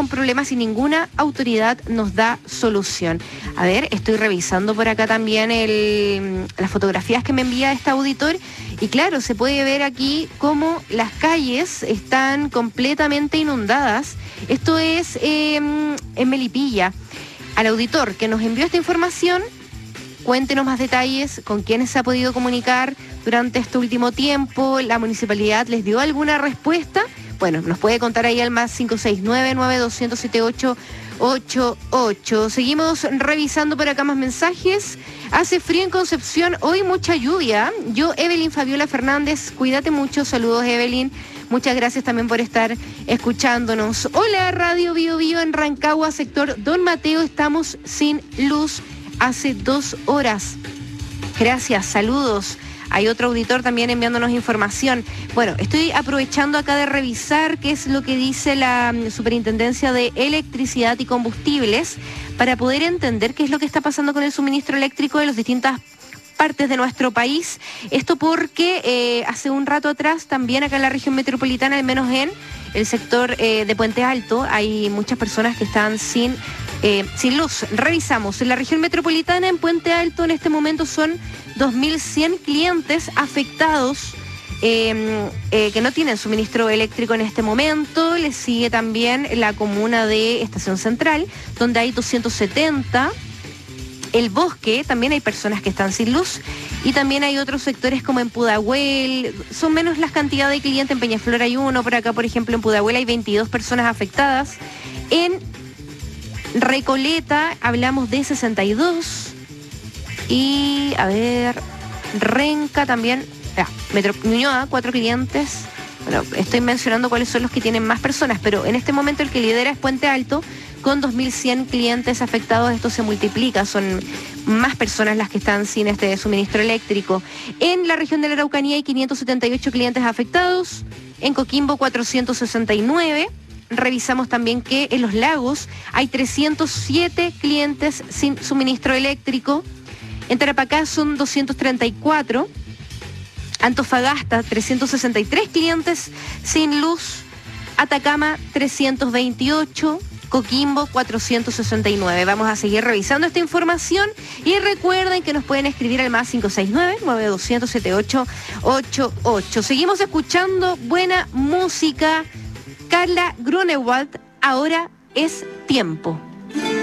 con problemas y ninguna autoridad nos da solución. A ver, estoy revisando por acá también las fotografías que me envía este auditor y claro, se puede ver aquí cómo las calles están completamente inundadas. Esto es en Melipilla. Al auditor que nos envió esta información, cuéntenos más detalles, con quiénes se ha podido comunicar durante este último tiempo, la municipalidad les dio alguna respuesta. Bueno, nos puede contar ahí al más 569-9278-88. Seguimos revisando por acá más mensajes. Hace frío en Concepción, hoy mucha lluvia. Yo, Evelyn Fabiola Fernández, cuídate mucho. Saludos, Evelyn. Muchas gracias también por estar escuchándonos. Hola, Radio Bio Bio en Rancagua, sector Don Mateo. Estamos sin luz hace 2 horas. Gracias, saludos. Hay otro auditor también enviándonos información. Bueno, estoy aprovechando acá de revisar qué es lo que dice la Superintendencia de Electricidad y Combustibles para poder entender qué es lo que está pasando con el suministro eléctrico de las distintas partes de nuestro país. Esto porque hace un rato atrás, también acá en la región metropolitana, al menos en el sector de Puente Alto, hay muchas personas que están sin luz. Revisamos, en la región metropolitana, en Puente Alto, en este momento son 2.100 clientes afectados que no tienen suministro eléctrico en este momento. Les sigue también la comuna de Estación Central, donde hay 270. El Bosque, también hay personas que están sin luz. Y también hay otros sectores como en Pudahuel. Son menos las cantidades de clientes. En Peñaflor hay uno. Por acá, por ejemplo, en Pudahuel hay 22 personas afectadas. En Recoleta hablamos de 62. Y, a ver, Renca también. Ñuñoa, 4 clientes. Bueno, estoy mencionando cuáles son los que tienen más personas, pero en este momento el que lidera es Puente Alto, con 2.100 clientes afectados. Esto se multiplica, son más personas las que están sin este suministro eléctrico. En la región de la Araucanía hay 578 clientes afectados, en Coquimbo 469. Revisamos también que en Los Lagos hay 307 clientes sin suministro eléctrico. En Tarapacá son 234. Antofagasta, 363 clientes sin luz. Atacama, 328. Coquimbo, 469. Vamos a seguir revisando esta información y recuerden que nos pueden escribir al más 569-9200-7888. Seguimos escuchando buena música. Carla Grunewald, ahora es tiempo.